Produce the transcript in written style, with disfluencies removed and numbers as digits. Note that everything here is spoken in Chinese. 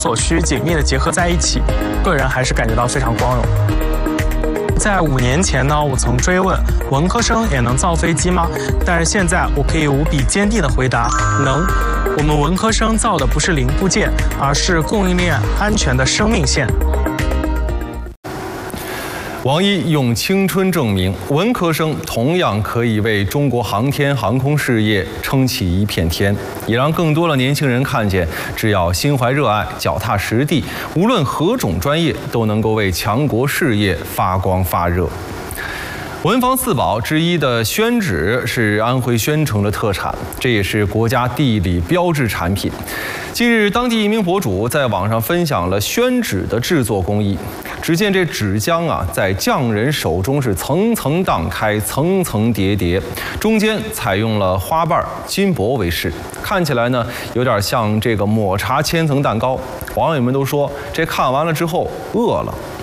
所需紧密的结合在一起，个人还是感觉到非常光荣。在5年前呢，我曾追问文科生也能造飞机吗？但是现在我可以无比坚定地回答，能。我们文科生造的不是零部件，而是供应链安全的生命线。 王毅用青春证明，文科生同样可以为中国航天航空事业撑起一片天，也让更多的年轻人看见，只要心怀热爱、脚踏实地，无论何种专业，都能够为强国事业发光发热。文房四宝之一的宣纸是安徽宣城的特产，这也是国家地理标志产品。近日，当地一名博主在网上分享了宣纸的制作工艺。只见这纸浆在匠人手中是层层荡开，层层叠叠，中间采用了花瓣、金箔为饰，看起来呢有点像这个抹茶千层蛋糕。网友们都说，这看完了之后饿了。